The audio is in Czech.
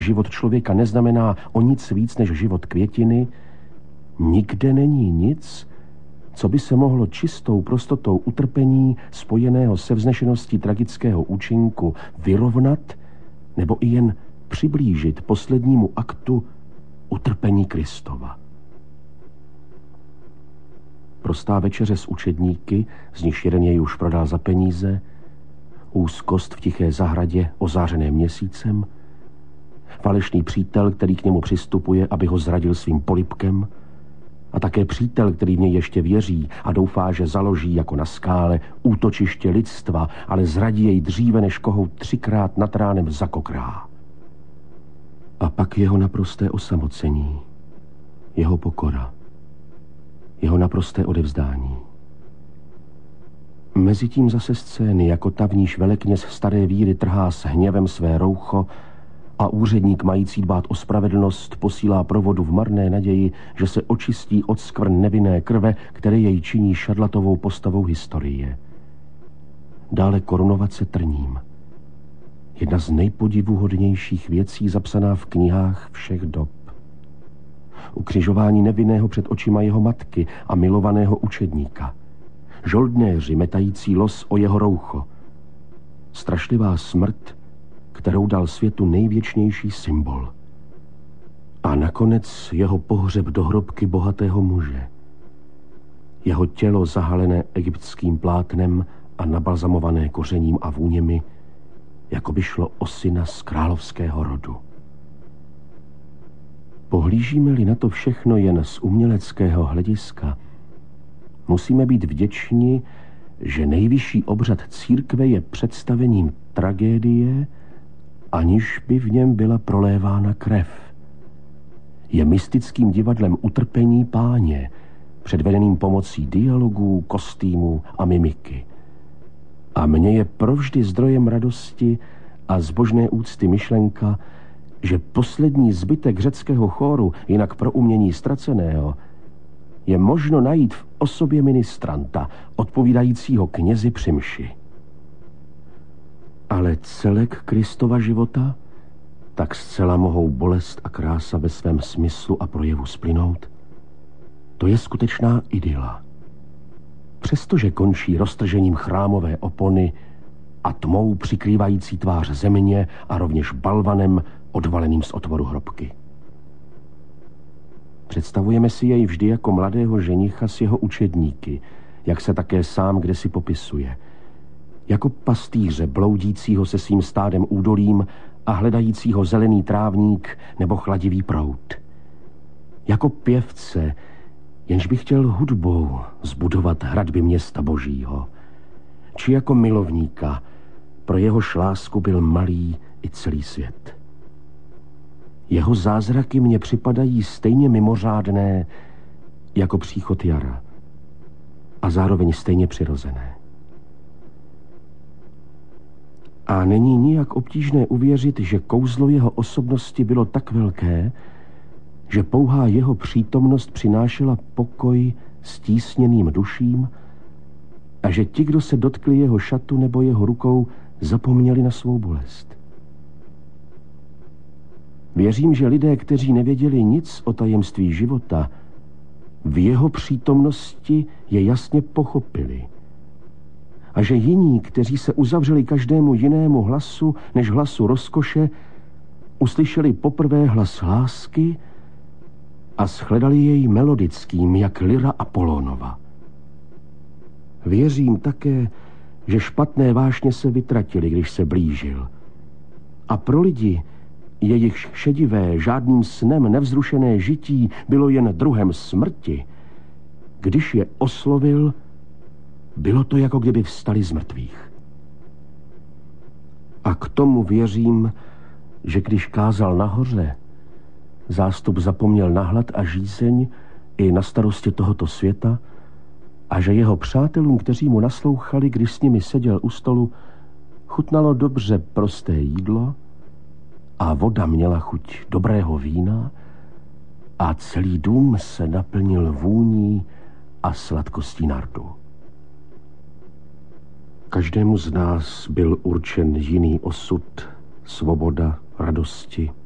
život člověka neznamená o nic víc než život květiny, nikde není nic, co by se mohlo čistou prostotou utrpení spojeného se vznešeností tragického účinku vyrovnat nebo i jen přiblížit poslednímu aktu utrpení Kristova. Prostá večeře s učedníky, z nichž jeden jej už prodal za peníze, úzkost v tiché zahradě ozářené měsícem, falešný přítel, který k němu přistupuje, aby ho zradil svým polibkem, a také přítel, který v něj ještě věří a doufá, že založí jako na skále útočiště lidstva, ale zradí jej dříve, než kohout 3krát nad ránem zakokrá. A pak jeho naprosté osamocení, jeho pokora, jeho naprosté odevzdání. Mezitím zase scény, jako ta, v níž velekněz staré víry trhá s hněvem své roucho a úředník mající dbát o spravedlnost posílá provodu v marné naději, že se očistí od skvrn nevinné krve, které jej činí šarlatovou postavou historie. Dále korunovace trním. Jedna z nejpodivuhodnějších věcí zapsaná v knihách všech dob. Ukřižování nevinného před očima jeho matky a milovaného učedníka. Žoldnéři metající los o jeho roucho. Strašlivá smrt, kterou dal světu nejvěčnější symbol. A nakonec jeho pohřeb do hrobky bohatého muže. Jeho tělo zahalené egyptským plátnem a nabalzamované kořením a vůněmi, jako by šlo o syna z královského rodu. Pohlížíme-li na to všechno jen z uměleckého hlediska, musíme být vděční, že nejvyšší obřad církve je představením tragédie, aniž by v něm byla prolévána krev. Je mystickým divadlem utrpení Páně, předvedeným pomocí dialogů, kostýmů a mimiky. A mně je provždy zdrojem radosti a zbožné úcty myšlenka, že poslední zbytek řeckého chóru, jinak pro umění ztraceného, je možno najít v osobě ministranta, odpovídajícího knězi při mši. Ale celek Kristova života, tak zcela mohou bolest a krása ve svém smyslu a projevu splynout. To je skutečná idyla. Přestože končí roztržením chrámové opony a tmou přikrývající tvář země a rovněž balvanem odvaleným z otvoru hrobky. Představujeme si jej vždy jako mladého ženicha s jeho učedníky, jak se také sám kdesi popisuje. Jako pastýře bloudícího se svým stádem údolím a hledajícího zelený trávník nebo chladivý proud. Jako pěvce, jenž by chtěl hudbou zbudovat hradby města Božího. Či jako milovníka, pro jehož lásku byl malý i celý svět. Jeho zázraky mně připadají stejně mimořádné jako příchod jara a zároveň stejně přirozené. A není nijak obtížné uvěřit, že kouzlo jeho osobnosti bylo tak velké, že pouhá jeho přítomnost přinášela pokoj stísněným duším a že ti, kdo se dotkli jeho šatu nebo jeho rukou, zapomněli na svou bolest. Věřím, že lidé, kteří nevěděli nic o tajemství života, v jeho přítomnosti je jasně pochopili. A že jiní, kteří se uzavřeli každému jinému hlasu než hlasu rozkoše, uslyšeli poprvé hlas lásky a shledali jej melodickým, jak lyra Apolónova. Věřím také, že špatné vášně se vytratily, když se blížil. A pro lidi, jejichž šedivé, žádným snem nevzrušené žití bylo jen druhem smrti, když je oslovil, bylo to, jako kdyby vstali z mrtvých. A k tomu věřím, že když kázal nahoře, zástup zapomněl na hlad a žízeň i na starosti tohoto světa a že jeho přátelům, kteří mu naslouchali, když s nimi seděl u stolu, chutnalo dobře prosté jídlo a voda měla chuť dobrého vína a celý dům se naplnil vůní a sladkostí nardu. Každému z nás byl určen jiný osud, svoboda, radosti,